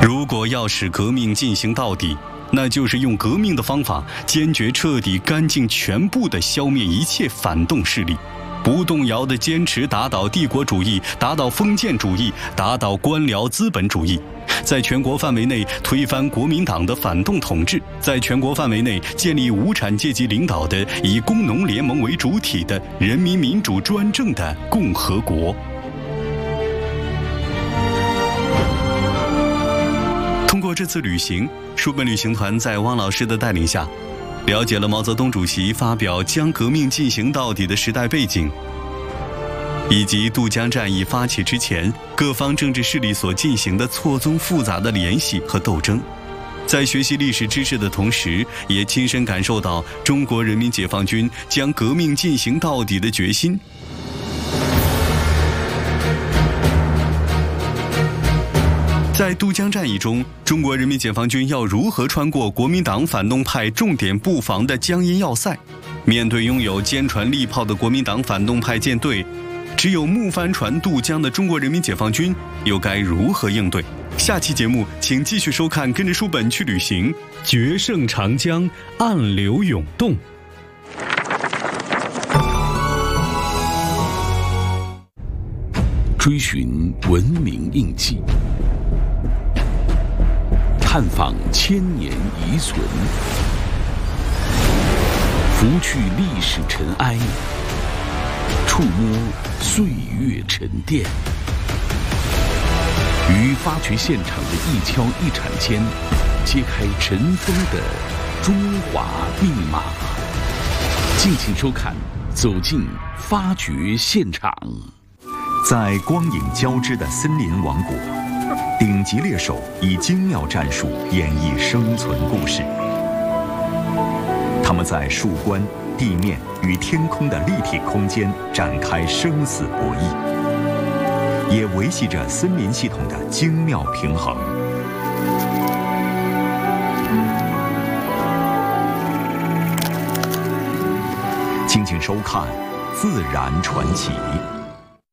如果要使革命进行到底，那就是用革命的方法，坚决彻底干净全部地消灭一切反动势力，不动摇地坚持打倒帝国主义，打倒封建主义，打倒官僚资本主义，在全国范围内推翻国民党的反动统治，在全国范围内建立无产阶级领导的以工农联盟为主体的人民民主专政的共和国。通过这次旅行，书本旅行团在汪老师的带领下，了解了毛泽东主席发表将革命进行到底的时代背景，以及渡江战役发起之前各方政治势力所进行的错综复杂的联系和斗争。在学习历史知识的同时，也亲身感受到中国人民解放军将革命进行到底的决心。在渡江战役中，中国人民解放军要如何穿过国民党反动派重点布防的江阴要塞？面对拥有坚船利炮的国民党反动派舰队，只有木帆船渡江的中国人民解放军又该如何应对？下期节目请继续收看，跟着书本去旅行，决胜长江，暗流涌动。 追寻文明印记，探访千年遗存，拂去历史尘埃，触摸岁月沉淀，于发掘现场的一敲一铲间，揭开尘封的中华密码。敬请收看《走进发掘现场》。 在光影交织的森林王国，顶级猎手以精妙战术演绎生存故事。他们在树冠、地面与天空的立体空间展开生死博弈，也维系着森林系统的精妙平衡。敬请收看《自然传奇》。